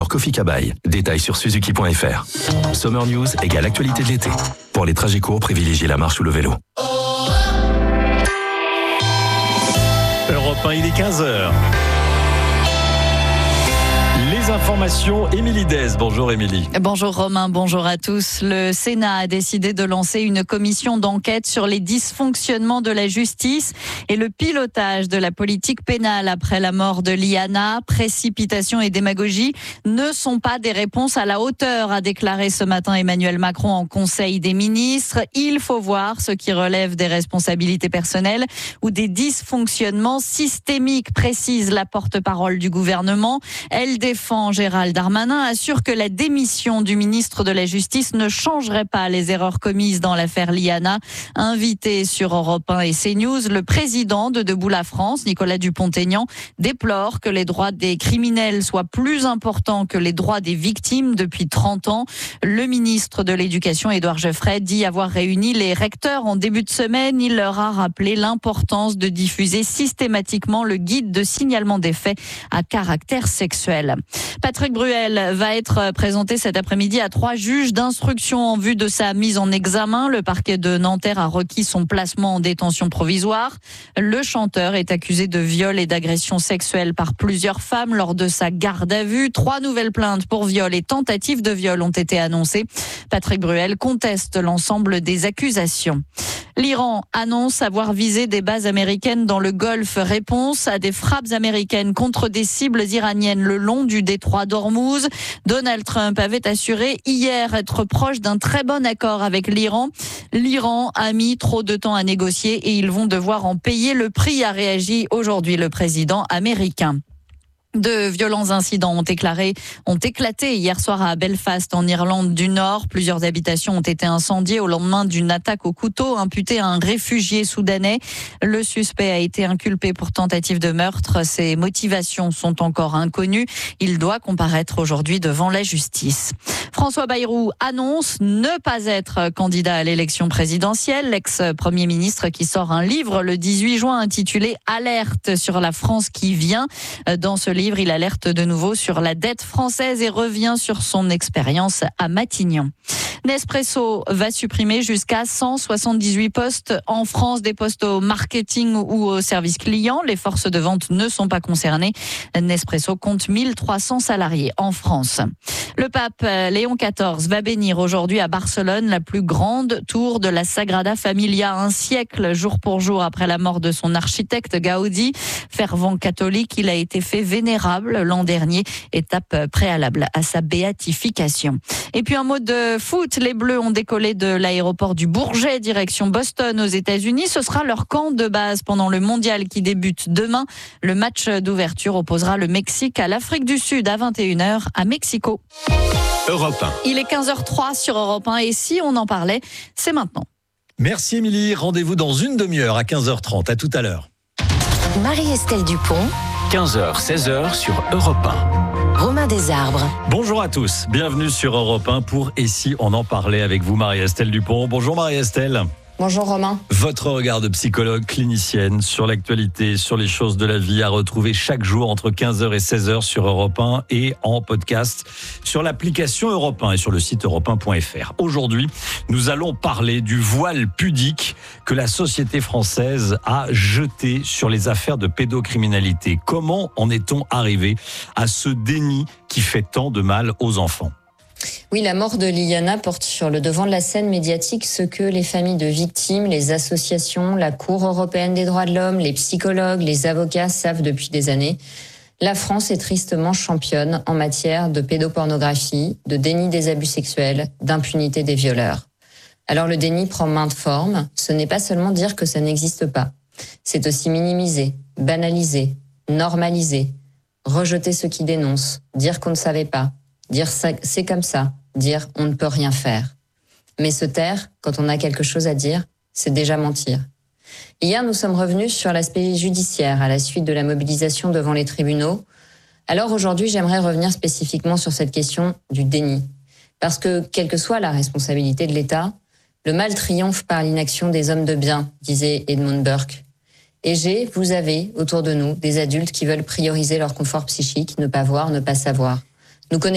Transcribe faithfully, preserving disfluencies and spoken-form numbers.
Kofi Kabai. Détails sur suzuki point f r. Summer News égale actualité de l'été. Pour les trajets courts, privilégiez la marche ou le vélo. Europe un, il est quinze heures. Les informations, Émilie Dez. Bonjour Émilie. Bonjour Romain, bonjour à tous. Le Sénat a décidé de lancer une commission d'enquête sur les dysfonctionnements de la justice et le pilotage de la politique pénale après la mort de Liana. Précipitation et démagogie ne sont pas des réponses à la hauteur, a déclaré ce matin Emmanuel Macron en Conseil des ministres. Il faut voir ce qui relève des responsabilités personnelles ou des dysfonctionnements systémiques, précise la porte-parole du gouvernement. Elle défend Gérald Darmanin, assure que la démission du ministre de la Justice ne changerait pas les erreurs commises dans l'affaire Liana. Invité sur Europe un et CNews, le président de Debout la France, Nicolas Dupont-Aignan, déplore que les droits des criminels soient plus importants que les droits des victimes depuis trente ans. Le ministre de l'Éducation, Édouard Geoffrey, dit avoir réuni les recteurs en début de semaine. Il leur a rappelé l'importance de diffuser systématiquement le guide de signalement des faits à caractère sexuel. Patrick Bruel va être présenté cet après-midi à trois juges d'instruction en vue de sa mise en examen. Le parquet de Nanterre a requis son placement en détention provisoire. Le chanteur est accusé de viol et d'agression sexuelle par plusieurs femmes lors de sa garde à vue. Trois nouvelles plaintes pour viol et tentative de viol ont été annoncées. Patrick Bruel conteste l'ensemble des accusations. L'Iran annonce avoir visé des bases américaines dans le Golfe. Réponse à des frappes américaines contre des cibles iraniennes le long du détroit d'Ormuz. Donald Trump avait assuré hier être proche d'un très bon accord avec l'Iran. L'Iran a mis trop de temps à négocier et ils vont devoir en payer le prix, a réagi aujourd'hui le président américain. De violents incidents ont éclaté, ont éclaté hier soir à Belfast, en Irlande du Nord. Plusieurs habitations ont été incendiées au lendemain d'une attaque au couteau imputée à un réfugié soudanais. Le suspect a été inculpé pour tentative de meurtre. Ses motivations sont encore inconnues. Il doit comparaître aujourd'hui devant la justice. François Bayrou annonce ne pas être candidat à l'élection présidentielle. L'ex-premier ministre qui sort un livre le dix-huit juin intitulé « Alerte sur la France qui vient ». Dans ce livre, il alerte de nouveau sur la dette française et revient sur son expérience à Matignon. Nespresso va supprimer jusqu'à cent soixante-dix-huit postes en France, des postes au marketing ou au service client. Les forces de vente ne sont pas concernées. Nespresso compte mille trois cents salariés en France. Le pape Léon quatorze va bénir aujourd'hui à Barcelone la plus grande tour de la Sagrada Familia, un siècle jour pour jour après la mort de son architecte Gaudi. Fervent catholique, il a été fait vénérable l'an dernier, étape préalable à sa béatification. Et puis un mot de foot. Les Bleus ont décollé de l'aéroport du Bourget, direction Boston aux États-Unis. Ce sera leur camp de base pendant le mondial qui débute demain. Le match d'ouverture opposera le Mexique à l'Afrique du Sud à vingt et une heures à Mexico. Europe un. Il est quinze heures zéro trois sur Europe un et si on en parlait, c'est maintenant. Merci Émilie. Rendez-vous dans une demi-heure à quinze heures trente. À tout à l'heure. Marie-Estelle Dupont. quinze heures seize heures sur Europe un. Romain Desarbres. Bonjour à tous, bienvenue sur Europe un pour Et si on en parlait avec vous Marie-Estelle Dupont. Bonjour Marie-Estelle. Bonjour Romain. Votre regard de psychologue clinicienne sur l'actualité, sur les choses de la vie à retrouver chaque jour entre quinze heures et seize heures sur Europe un et en podcast sur l'application Europe un et sur le site europe un point f r. Aujourd'hui, nous allons parler du voile pudique que la société française a jeté sur les affaires de pédocriminalité. Comment en est-on arrivé à ce déni qui fait tant de mal aux enfants ? Oui, la mort de Liana porte sur le devant de la scène médiatique ce que les familles de victimes, les associations, la Cour européenne des droits de l'homme, les psychologues, les avocats savent depuis des années. La France est tristement championne en matière de pédopornographie, de déni des abus sexuels, d'impunité des violeurs. Alors le déni prend maintes formes. Ce n'est pas seulement dire que ça n'existe pas. C'est aussi minimiser, banaliser, normaliser, rejeter ceux qui dénoncent, dire qu'on ne savait pas, dire c'est comme ça, dire on ne peut rien faire. Mais se taire, quand on a quelque chose à dire, c'est déjà mentir. Hier, nous sommes revenus sur l'aspect judiciaire à la suite de la mobilisation devant les tribunaux. Alors aujourd'hui, j'aimerais revenir spécifiquement sur cette question du déni. Parce que, quelle que soit la responsabilité de l'État, le mal triomphe par l'inaction des hommes de bien, disait Edmund Burke. Et j'ai, vous avez, autour de nous, des adultes qui veulent prioriser leur confort psychique, ne pas voir, ne pas savoir. Nous connaissons